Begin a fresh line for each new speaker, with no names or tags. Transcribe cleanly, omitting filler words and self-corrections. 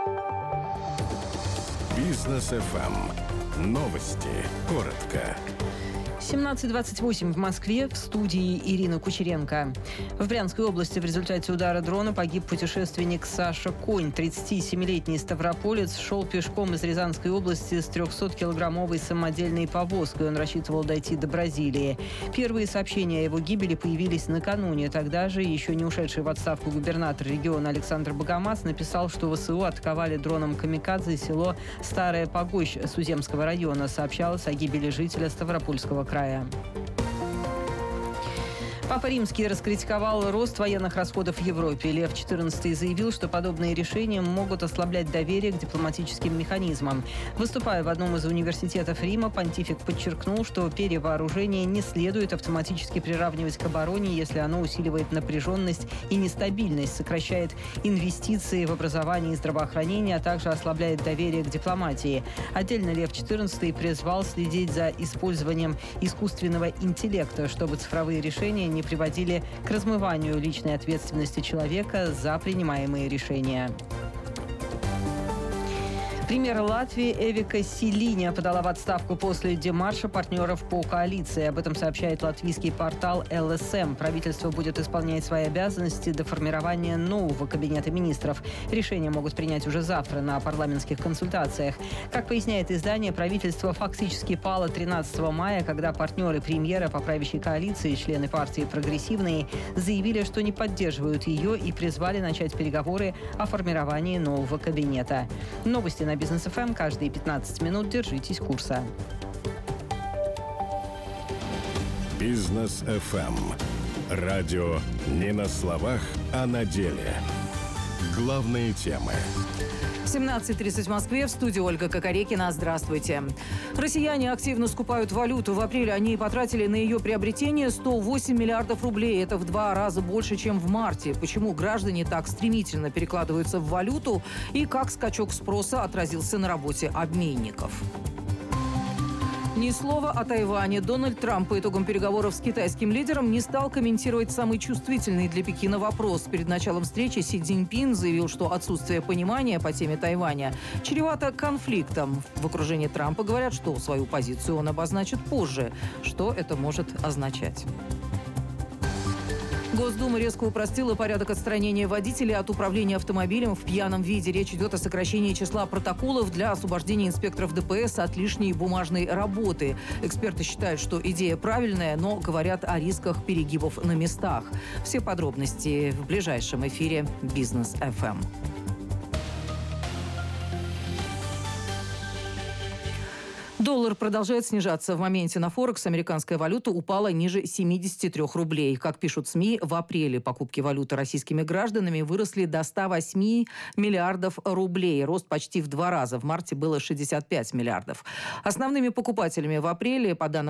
Бизнес ФМ. Новости. Коротко.
17:28 в Москве. В студии Ирина Кучеренко. В Брянской области в результате удара дрона погиб путешественник Саша Конь. 37-летний ставрополец шел пешком из Рязанской области с 300-килограммовой самодельной повозкой. Он рассчитывал дойти до Бразилии. Первые сообщения о его гибели появились накануне. Тогда же еще не ушедший в отставку губернатор региона Александр Богомаз написал, что ВСУ атаковали дроном камикадзе село Старая Погощ Суземского района. Сообщалось о гибели жителя Ставропольского края. Папа Римский раскритиковал рост военных расходов в Европе. Лев XIV заявил, что подобные решения могут ослаблять доверие к дипломатическим механизмам. Выступая в одном из университетов Рима, понтифик подчеркнул, что перевооружение не следует автоматически приравнивать к обороне, если оно усиливает напряженность и нестабильность, сокращает инвестиции в образование и здравоохранение, а также ослабляет доверие к дипломатии. Отдельно Лев XIV призвал следить за использованием искусственного интеллекта, чтобы цифровые решения не приводили к размыванию личной ответственности человека за принимаемые решения. Премьер Латвии Эвика Силиня подала в отставку после демарша партнеров по коалиции. Об этом сообщает латвийский портал ЛСМ. Правительство будет исполнять свои обязанности до формирования нового кабинета министров. Решения могут принять уже завтра на парламентских консультациях. Как поясняет издание, правительство фактически пало 13 мая, когда партнеры премьера по правящей коалиции, члены партии «Прогрессивные», заявили, что не поддерживают ее и призвали начать переговоры о формировании нового кабинета. Новости на Бизнес ФМ каждые 15 минут. Держитесь курса.
Бизнес ФМ. Радио не на словах, а на деле. Главные темы.
17:30 в Москве. В студии Ольга Кокорекина. Здравствуйте. Россияне активно скупают валюту. В апреле они потратили на ее приобретение 108 миллиардов рублей. Это в 2 раза больше, чем в марте. Почему граждане так стремительно перекладываются в валюту и как скачок спроса отразился на работе обменников? Ни слова о Тайване. Дональд Трамп по итогам переговоров с китайским лидером не стал комментировать самый чувствительный для Пекина вопрос. Перед началом встречи Си Цзиньпин заявил, что отсутствие понимания по теме Тайваня чревато конфликтом. В окружении Трампа говорят, что свою позицию он обозначит позже. Что это может означать? Госдума резко упростила порядок отстранения водителей от управления автомобилем в пьяном виде. Речь идет о сокращении числа протоколов для освобождения инспекторов ДПС от лишней бумажной работы. Эксперты считают, что идея правильная, но говорят о рисках перегибов на местах. Все подробности в ближайшем эфире «Бизнес ФМ». Доллар продолжает снижаться. В моменте на Форекс американская валюта упала ниже 73 рублей. Как пишут СМИ, в апреле покупки валюты российскими гражданами выросли до 108 миллиардов рублей. Рост почти в 2 раза. В марте было 65 миллиардов. Основными покупателями в апреле, по данным